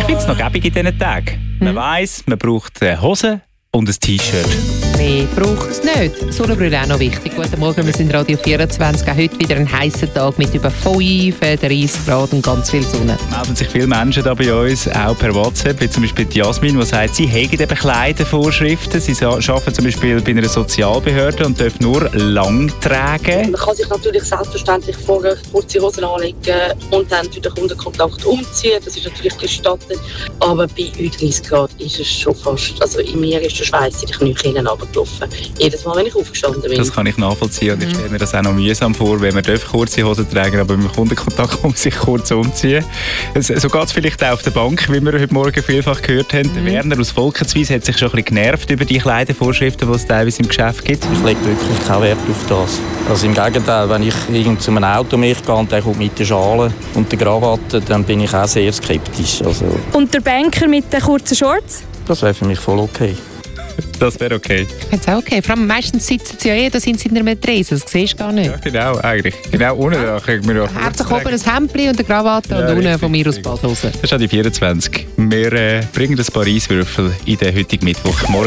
finde es noch gäbig in diesen Tagen. Man weiss, man braucht Hosen und ein T-Shirt. Mehr braucht es nicht. Sonnenbrille auch noch wichtig. Guten Morgen, wir sind Radio 24. Auch heute wieder ein heißer Tag mit über 35 Grad und ganz viel Sonne. Melden sich viele Menschen da bei uns, auch per WhatsApp, wie zum Beispiel die Jasmin, die sagt, sie hätten eben Kleidervorschriften. Sie arbeiten zum Beispiel bei einer Sozialbehörde und dürfen nur lang tragen. Man kann sich natürlich selbstverständlich vorher kurze Hosen anlegen und dann durch den Kundenkontakt umziehen. Das ist natürlich gestattet. Aber bei 30 Grad ist es schon fast, also in mir ist der Schweiß in die Kniekehlen runtergelaufen. Jedes Mal, wenn ich aufgestanden bin. Das kann ich nachvollziehen und ich stelle mir das auch noch mühsam vor, wenn man kurze Hosen tragen, aber beim Kundenkontakt muss sich kurz umziehen. So geht es vielleicht auch auf der Bank, wie wir heute Morgen vielfach gehört haben. Der Werner aus Volkenswies hat sich schon ein bisschen genervt über die Kleidervorschriften, die es teilweise im Geschäft gibt. Ich lege wirklich keinen Wert auf das. Also im Gegenteil, wenn ich zu einem Auto gehe und der kommt mit der Schale und der Krawatte, dann bin ich auch sehr skeptisch. Also, und der Banker mit den kurzen Shorts? das wäre für mich voll okay. Das wäre okay. Ich finde es auch okay. Vor allem meistens sitzen sie ja da sind sie in einer Tresen. Das siehst du gar nicht. Ja, genau, eigentlich. Genau, unten da kriegen wir auch Hauptsache oben ein Hemdli und eine Krawatte und unten richtig, von mir aus Badhose. Das ist auch die 24. Wir bringen ein paar Eiswürfel in den heutigen Mittwoch. Morgen